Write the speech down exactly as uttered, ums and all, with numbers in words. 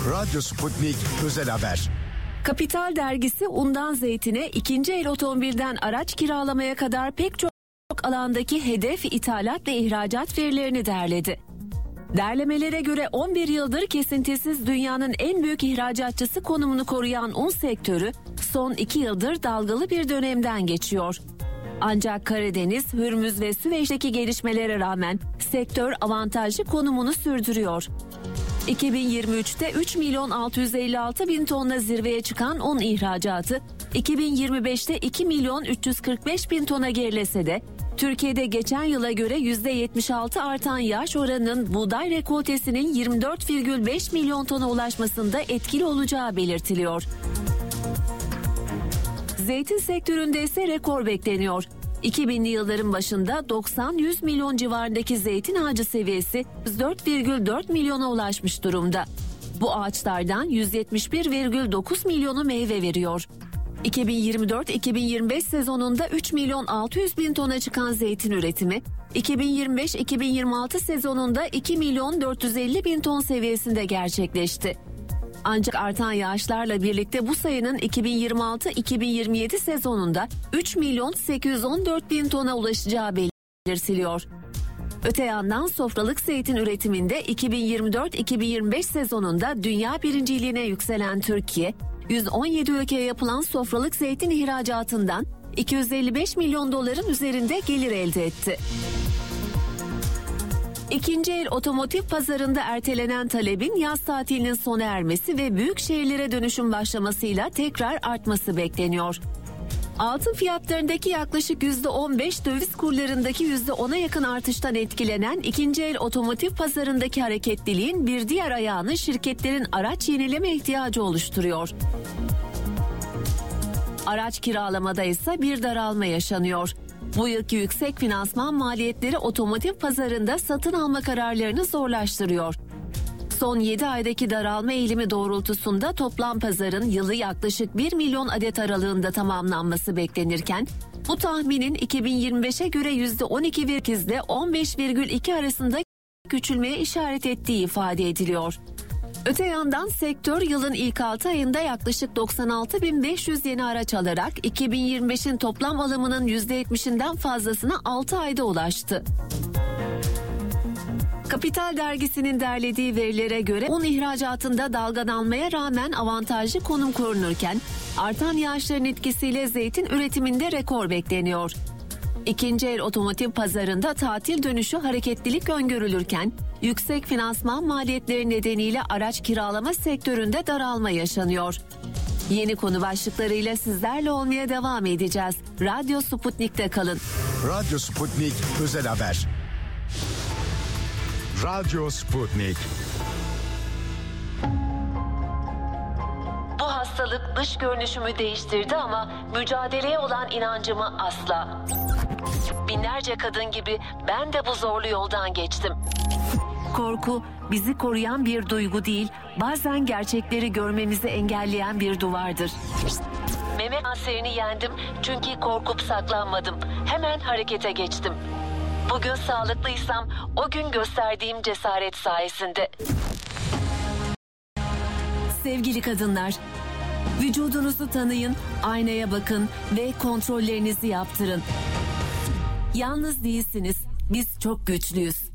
Radyo Sputnik Özel Haber. Kapital Dergisi undan zeytine, ikinci el otomobilden araç kiralamaya kadar pek çok alandaki hedef ithalat ve ihracat verilerini derledi. Derlemelere göre on bir yıldır kesintisiz dünyanın en büyük ihracatçısı konumunu koruyan un sektörü son iki yıldır dalgalı bir dönemden geçiyor. Ancak Karadeniz, Hürmüz ve Süveyş'teki gelişmelere rağmen sektör avantajlı konumunu sürdürüyor. iki bin yirmi üçte üç milyon altı yüz elli altı bin tonla zirveye çıkan un ihracatı, iki bin yirmi beşte iki milyon üç yüz kırk beş bin tona gerilese de Türkiye'de geçen yıla göre yüzde yetmiş altı artan yağış oranının buğday rekoltesinin yirmi dört virgül beş milyon tona ulaşmasında etkili olacağı belirtiliyor. Zeytin sektöründe ise rekor bekleniyor. iki binli yılların başında doksan yüz milyon civarındaki zeytin ağacı seviyesi yüz dört virgül dört milyona ulaşmış durumda. Bu ağaçlardan yüz yetmiş bir virgül dokuz milyonu meyve veriyor. iki bin yirmi dört iki bin yirmi beş sezonunda üç milyon altı yüz bin tona çıkan zeytin üretimi, iki bin yirmi beş iki bin yirmi altı sezonunda iki milyon dört yüz elli bin ton seviyesinde gerçekleşti. Ancak artan yağışlarla birlikte bu sayının iki bin yirmi altı iki bin yirmi yedi sezonunda üç milyon sekiz yüz on dört bin tona ulaşacağı belirtiliyor. Öte yandan sofralık zeytin üretiminde iki bin yirmi dört iki bin yirmi beş sezonunda dünya birinciliğine yükselen Türkiye, yüz on yedi ülkeye yapılan sofralık zeytin ihracatından iki yüz elli beş milyon doların üzerinde gelir elde etti. İkinci el otomotiv pazarında ertelenen talebin yaz tatilinin sona ermesi ve büyük şehirlere dönüşüm başlamasıyla tekrar artması bekleniyor. Altın fiyatlarındaki yaklaşık yüzde on beş, döviz kurlarındaki yüzde ona yakın artıştan etkilenen ikinci el otomotiv pazarındaki hareketliliğin bir diğer ayağını şirketlerin araç yenileme ihtiyacı oluşturuyor. Araç kiralamada ise bir daralma yaşanıyor. Bu yılki yüksek finansman maliyetleri otomotiv pazarında satın alma kararlarını zorlaştırıyor. Son yedi aydaki daralma eğilimi doğrultusunda toplam pazarın yılı yaklaşık bir milyon adet aralığında tamamlanması beklenirken, bu tahminin iki bin yirmi beşe göre yüzde on iki virgül sekiz ile on beş virgül iki arasında küçülmeye işaret ettiği ifade ediliyor. Öte yandan sektör yılın ilk altı ayında yaklaşık doksan altı bin beş yüz yeni araç alarak iki bin yirmi beşin toplam alımının yüzde yetmişinden fazlasına altı ayda ulaştı. Kapital Dergisi'nin derlediği verilere göre un ihracatında dalgalanmaya rağmen avantajlı konum korunurken artan yağışların etkisiyle zeytin üretiminde rekor bekleniyor. İkinci el otomotiv pazarında tatil dönüşü hareketlilik öngörülürken yüksek finansman maliyetleri nedeniyle araç kiralama sektöründe daralma yaşanıyor. Yeni konu başlıklarıyla sizlerle olmaya devam edeceğiz. Radyo Sputnik'te kalın. Radyo Sputnik Özel Haber. Radyo Sputnik. Bu hastalık dış görünüşümü değiştirdi ama mücadeleye olan inancımı asla. Binlerce kadın gibi ben de bu zorlu yoldan geçtim. Korku bizi koruyan bir duygu değil, bazen gerçekleri görmemizi engelleyen bir duvardır. Meme kanserini yendim çünkü korkup saklanmadım. Hemen harekete geçtim. Bugün sağlıklıysam o gün gösterdiğim cesaret sayesinde. Sevgili kadınlar, vücudunuzu tanıyın, aynaya bakın ve kontrollerinizi yaptırın. Yalnız değilsiniz, biz çok güçlüyüz.